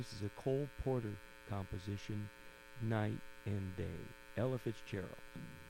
This is a Cole Porter composition, Night and Day. Ella Fitzgerald.